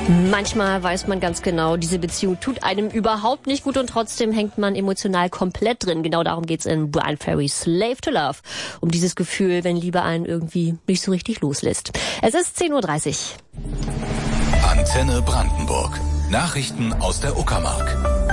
Manchmal weiß man ganz genau, diese Beziehung tut einem überhaupt nicht gut und trotzdem hängt man emotional komplett drin. Genau darum geht's in Bryan Ferry's Slave to Love. Um dieses Gefühl, wenn Liebe einen irgendwie nicht so richtig loslässt. Es ist 10:30 Uhr. Antenne Brandenburg. Nachrichten aus der Uckermark.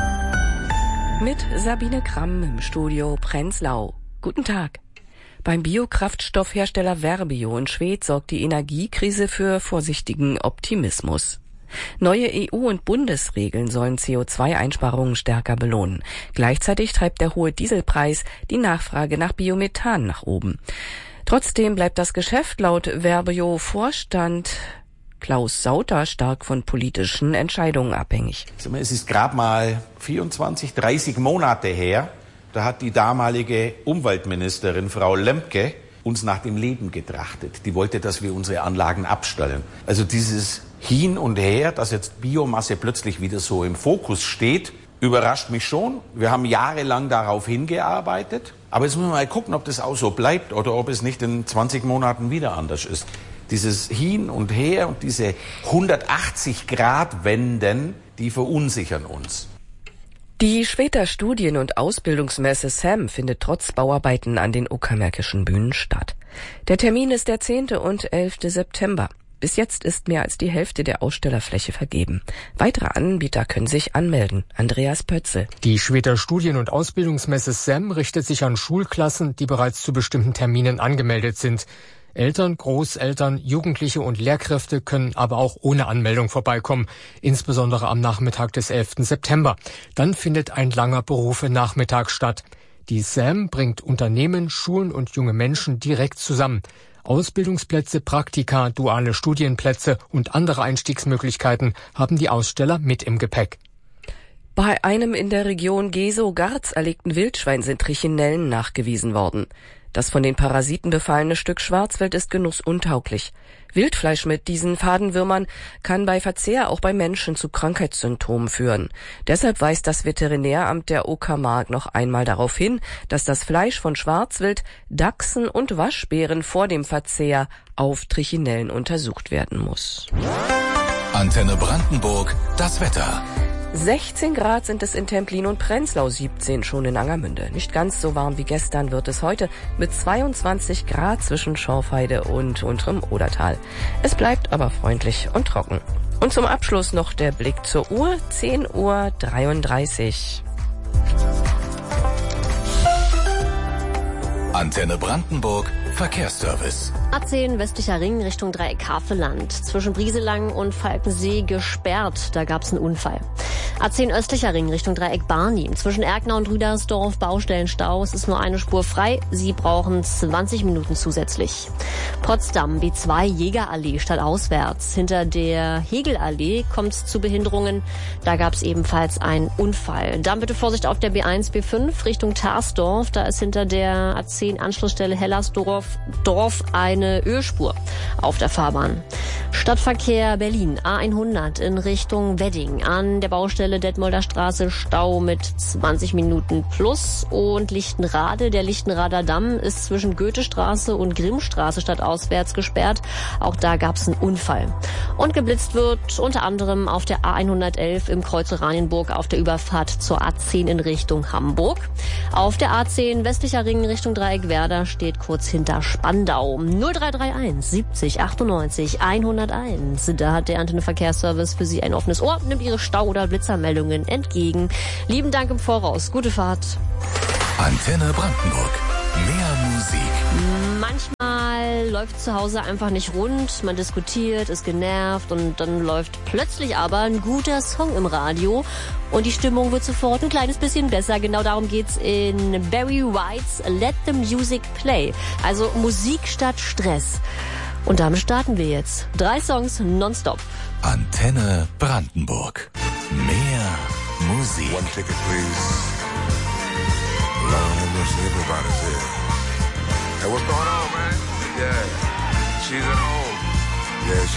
Mit Sabine Kramm im Studio Prenzlau. Guten Tag. Beim Biokraftstoffhersteller Verbio in Schwedt sorgt die Energiekrise für vorsichtigen Optimismus. Neue EU- und Bundesregeln sollen CO2-Einsparungen stärker belohnen. Gleichzeitig treibt der hohe Dieselpreis die Nachfrage nach Biomethan nach oben. Trotzdem bleibt das Geschäft laut Verbio-Vorstand Klaus Sauter stark von politischen Entscheidungen abhängig. Es ist gerade mal 24, 30 Monate her, da hat die damalige Umweltministerin Frau Lemke uns nach dem Leben getrachtet. Die wollte, dass wir unsere Anlagen abstellen. Also dieses Hin und Her, dass jetzt Biomasse plötzlich wieder so im Fokus steht, überrascht mich schon. Wir haben jahrelang darauf hingearbeitet. Aber jetzt müssen wir mal gucken, ob das auch so bleibt oder ob es nicht in 20 Monaten wieder anders ist. Dieses Hin und Her und diese 180-Grad-Wenden, die verunsichern uns. Die Schwedter Studien- und Ausbildungsmesse SAM findet trotz Bauarbeiten an den uckermärkischen Bühnen statt. Der Termin ist der 10. und 11. September. Bis jetzt ist mehr als die Hälfte der Ausstellerfläche vergeben. Weitere Anbieter können sich anmelden. Andreas Pötzel. Die Schwedter Studien- und Ausbildungsmesse SAM richtet sich an Schulklassen, die bereits zu bestimmten Terminen angemeldet sind. Eltern, Großeltern, Jugendliche und Lehrkräfte können aber auch ohne Anmeldung vorbeikommen, insbesondere am Nachmittag des 11. September. Dann findet ein langer Berufe-Nachmittag statt. Die SAM bringt Unternehmen, Schulen und junge Menschen direkt zusammen. Ausbildungsplätze, Praktika, duale Studienplätze und andere Einstiegsmöglichkeiten haben die Aussteller mit im Gepäck. Bei einem in der Region Gesow-Garz erlegten Wildschwein sind Trichinellen nachgewiesen worden. Das von den Parasiten befallene Stück Schwarzwild ist genussuntauglich. Wildfleisch mit diesen Fadenwürmern kann bei Verzehr auch bei Menschen zu Krankheitssymptomen führen. Deshalb weist das Veterinäramt der Uckermark noch einmal darauf hin, dass das Fleisch von Schwarzwild, Dachsen und Waschbären vor dem Verzehr auf Trichinellen untersucht werden muss. Antenne Brandenburg, das Wetter. 16 Grad sind es in Templin und Prenzlau, 17 schon in Angermünde. Nicht ganz so warm wie gestern wird es heute mit 22 Grad zwischen Schorfheide und unterem Odertal. Es bleibt aber freundlich und trocken. Und zum Abschluss noch der Blick zur Uhr, 10:33 Uhr. Antenne Brandenburg, Verkehrsservice. A10 westlicher Ring Richtung Dreieck Havelland. Zwischen Brieselang und Falkensee gesperrt. Da gab's einen Unfall. A10 östlicher Ring Richtung Dreieck Barni. Zwischen Erkner und Rüdersdorf Baustellenstau. Es ist nur eine Spur frei. Sie brauchen 20 Minuten zusätzlich. Potsdam B2 Jägerallee stadtauswärts. Hinter der Hegelallee kommt's zu Behinderungen. Da gab's ebenfalls einen Unfall. Dann bitte Vorsicht auf der B1 B5 Richtung Tarsdorf. Da ist hinter der A10 Anschlussstelle Hellersdorf eine Ölspur auf der Fahrbahn. Stadtverkehr Berlin A100 in Richtung Wedding an der Baustelle Detmolder Straße Stau mit 20 Minuten plus und Lichtenrade. Der Lichtenrader Damm ist zwischen Goethestraße und Grimmstraße stadtauswärts gesperrt. Auch da gab es einen Unfall. Und geblitzt wird unter anderem auf der A111 im Kreuz Oranienburg auf der Überfahrt zur A10 in Richtung Hamburg. Auf der A10 westlicher Ring in Richtung Dreieck Werder steht kurz hinter Spandau. 0331 70 98 101. Da hat der Antenne Verkehrsservice für Sie ein offenes Ohr, nimmt Ihre Stau- oder Blitzermeldungen entgegen. Lieben Dank im Voraus. Gute Fahrt. Antenne Brandenburg. Mehr Musik. Manchmal läuft zu Hause einfach nicht rund. Man diskutiert, ist genervt und dann läuft plötzlich aber ein guter Song im Radio und die Stimmung wird sofort ein kleines bisschen besser. Genau darum geht's in Barry Whites Let the Music Play. Also Musik statt Stress. Und damit starten wir jetzt. 3 Songs nonstop. Antenne Brandenburg. Mehr Musik. One ticket, please. Lord have mercy, everybody's here. Hey, what's going on, man? Yeah, she's at home. Yeah,